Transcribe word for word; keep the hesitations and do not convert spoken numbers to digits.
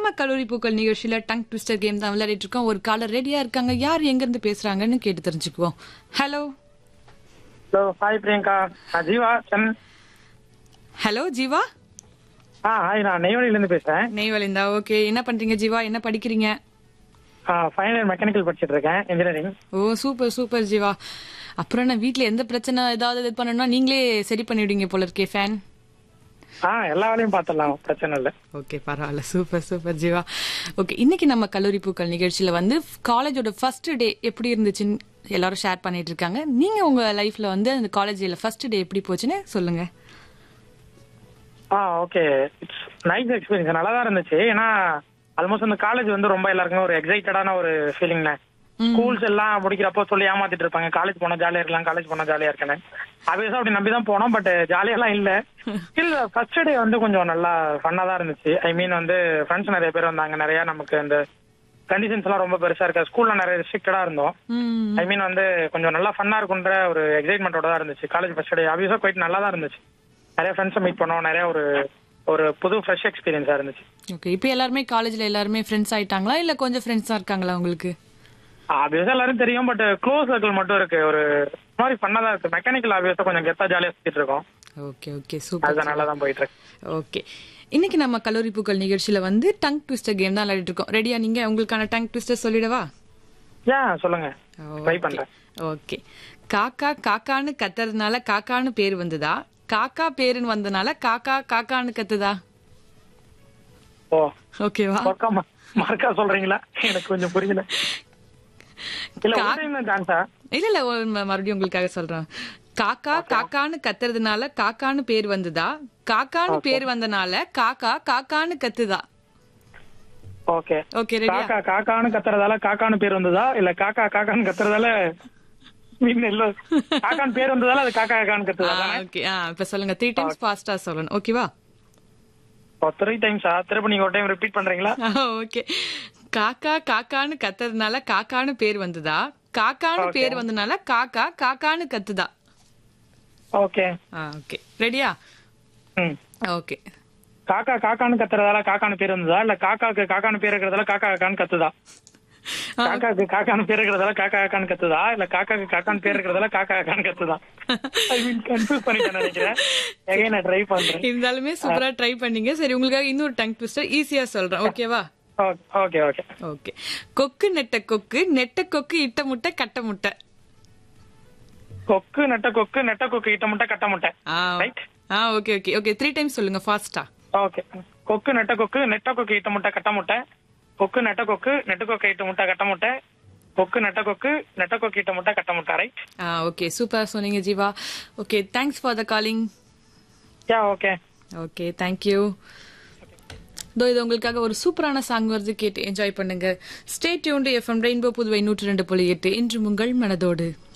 நம்ம கல்லூரி பூக்கள் நிகழ்ச்சியில டங் ட்விஸ்டர் கேம் தான் விளையாடிட்டு இருக்கோம். ஒரு காலர் ரெடியா இருக்காங்க. யார் எங்க இருந்து பேசுறாங்கன்னு கேட்டு தெரிஞ்சுக்குவோம். ஹலோ ஹலோ ஹாய் பிரியங்கா, நான் ஜீவா சென். ஹலோ ஜீவா. ஆ ஹாய், நான் நெய்வேலியில இருந்து பேசுறேன். நெய்வேலிந்தா. ஓகே, என்ன பண்றீங்க ஜீவா? என்ன படிக்கிறீங்க? ஃபைனல் இயர் மெக்கானிக்கல் படிச்சிட்டு இருக்கேன், இன்ஜினியரிங். ஓ சூப்பர் சூப்பர் ஜீவா. அப்புறம் என்ன, வீட்ல எந்த பிரச்சனை ஏதாவது இது பண்ணணும்னா நீங்களே சரி பண்ணிவிடுங்க போல இருக்கே ஃபேன். ஆ எல்லா வேலையும் பார்த்துடலாம், பிரச்சனை இல்லை. ஓகே பரவாயில்ல, சூப்பர் சூப்பர் ஜீவா. ஓகே, இன்னைக்கு நம்ம கல்லூரி பூக்கள் நிகழ்ச்சியில வந்து காலேஜோட ஃபர்ஸ்ட் டே எப்படி இருந்துச்சுன்னு எல்லாரும் ஷேர் பண்ணிட்டு இருக்காங்க. நீங்க உங்க லைஃப்ல வந்து அந்த காலேஜ்ல ஃபர்ஸ்ட் டே எப்படி போச்சுன்னு சொல்லுங்க. ஆ ஓகே, இட்ஸ் நைஸ் எக்ஸ்பீரியன்ஸ், நல்லா தான் இருந்துச்சு. ஏன்னா ஆல்மோஸ்ட் அந்த காலேஜ் வந்து ரொம்ப எல்லாருக்குமே ஒரு எக்ஸைட்டடான ஒரு ஃபீலிங்ல. ஸ்கூல்ஸ் எல்லாம் முடிக்கிறப்போ சொல்லி ஏமாத்திட்டு இருப்பாங்க, காலேஜ் போனா ஜாலியா இருக்கலாம், காலேஜ் போனா ஜாலியா இருக்கேன்னு. ஆப்வியஸா அப்படி நம்பி தான் போனோம், பட் ஜாலியெல்லாம் இல்ல. ஸ்டில் ஃபர்ஸ்ட் டே வந்து கொஞ்சம் நல்லா ஃபன்னா தான் இருந்துச்சு. ஐ மீன் வந்து ஃப்ரெண்ட்ஸ் நிறைய பேர் வந்தாங்க, நிறைய நமக்கு அந்த கண்டிஷன்ஸ் எல்லாம் ரொம்ப பெருசா இருக்கா, ஸ்கூல்ல நிறைய ரெஸ்ட்ரிக்டடா இருந்தோம். ஐ மீன் வந்து கொஞ்சம் நல்லா ஃபன்னா இருக்குன்ற ஒரு எக்ஸைட்மெண்டோட தான் இருந்துச்சு காலேஜ் ஃபர்ஸ்ட் டே. ஆப்வியஸா குவைட் நல்லா தான் இருந்துச்சு. நிறைய ஃப்ரெண்ட்ஸை மீட் பண்ணோம், நிறைய ஒரு ஒரு புது ஃப்ரெஷ் எக்ஸ்பீரியன்ஸா இருந்துச்சு. ஓகே, இப்போ எல்லாருமே காலேஜ்ல எல்லாருமே ஃப்ரெண்ட்ஸ் ஆயிட்டாங்களா இல்ல கொஞ்சம் ஃப்ரெண்ட்ஸா இருக்காங்களா உங்களுக்கு? ஆப்வியஸா எல்லாரும் தெரியும், பட் க்ளோஸ் சர்க்கிள் மட்டும் இருக்கு. ஒரு மாதிரி ஃபன்னா தான் இருக்கு. மெக்கானிக்கல் ஆப்வியஸா கொஞ்சம் கெத்தா ஜாலியா சுத்திட்டு இருக்கோம். ஓகே ஓகே சூப்பர், அதுதான் நல்லா தான் போயிட்டு இருக்கு. ஓகே, இன்னைக்கு நம்ம கல்லூரி பூக்கள் நிகழ்ச்சியில வந்து டங் ட்விஸ்டர் கேம் தான் விளையாடிட்டு இருக்கோம். ரெடியா நீங்க? உங்களுக்கான டங் ட்விஸ்டர் சொல்லிடவா? ஏன் சொல்லுங்க, ட்ரை பண்றேன். ஓகே, காக்கா காக்கான்னு கத்துறதுனால காக்கான்னு பேர் வந்ததா, காக்கா பேருன்னு வந்தனால காக்கா காக்கான்னு கத்துதா? ஓ ஓகேவா? பக்கமா மார்க்கா சொல்றீங்களா? எனக்கு கொஞ்சம் புரியல. இல்ல ஒரு டைம் தான் சான்ஸா? இல்ல இல்ல ஒரு ம- மறுபடியும் உங்களுக்காக சொல்றேன். காக்கா காக்கான்னு கத்துறதுனால காக்கான்னு பேர் வந்ததா, காக்கான்னு பேர் வந்தனால காக்கா காக்கான்னு கத்துதா? ஓகே ஓகே ரெடியா? காக்கா காக்கான்னு கத்துறதால காக்கான்னு பேர் வந்ததா, இல்ல காக்கா காக்கான்னு கத்துறதால மீன் இல்ல காக்கான்னு பேர் வந்ததால அது காக்கா காக்கான்னு கத்துறதா? ஓகே, ஆ இப்ப சொல்லுங்க. த்ரீ டைம்ஸ் ஃபாஸ்டா சொல்லணும். ஓகேவா? த்ரீ டைம்ஸா? திரும்ப நீங்க ஒரு டைம் ரிப்பீட் பண்றீங்களா? ஓகே, காக்கா காக்கான்னு கத்துறதுனால காக்கான்னு பேர் வந்ததா, காக்கான்னு பேர் வந்தனால காக்கா காக்கான்னு கத்துதா? ஓகே ஓகே ரெடியா? ம் ஓகே, காக்கா காக்கான்னு கத்துறதால காக்கான்னு பேர் வந்ததா, இல்ல காக்காக்கு காக்கான்னு பேர் இருக்கிறதால காக்கா காக்கான்னு கத்துதா? காக்காக்கு காக்கான்னு பேர் இருக்கிறதால காக்கா காக்கான்னு கத்துதா, இல்ல காக்காக்கு காக்கான்னு பேர் இருக்கிறதால காக்கா காக்கான்னு கத்துதா? ஐ மீன் கன்ஃபியூஸ் பண்ணிட்டேன் நினைக்கிறேன். எகைன் நான் ட்ரை பண்றேன். இருந்தாலுமே சூப்பரா ட்ரை பண்ணீங்க. சரி, உங்களுக்காக இன்னொரு டங் ட்விஸ்டர் ஈஸியா சொல்றேன். ஓகேவா? ஓகே ஓகே ஓகே, கொக்கு நெட்ட கொக்கு நெட்ட கொக்கு இட்ட முட்டை கட்ட முட்டை. கொக்கு நெட்ட கொக்கு நெட்ட கொக்கு இட்ட முட்டை கட்ட முட்டை. ஆ ரைட். ஆ okay okay okay three times சொல்லுங்க ஃபாஸ்டா. ஓகே, கொக்கு நெட்ட கொக்கு நெட்ட கொக்கு இட்ட முட்டை கட்ட முட்டை, கொக்கு நெட்ட கொக்கு நெட்ட கொக்கு இட்ட முட்டை கட்ட முட்டை, கொக்கு நெட்ட கொக்கு நெட்ட கொக்கு இட்ட முட்டை கட்ட முட்டை. ரைட். ஆ ஓகே சூப்பர் சொன்னீங்க Jeeva. Okay, thanks for the calling. Yeah okay okay thank you. இதோ இது உங்களுக்காக ஒரு சூப்பரான சாங் வருது, கேட்டு என்ஜாய் பண்ணுங்க. Stay tuned FM rainbow Puduvai நூற்றி ரெண்டு புள்ளி எட்டு இன்று உங்கள் மனதோடு.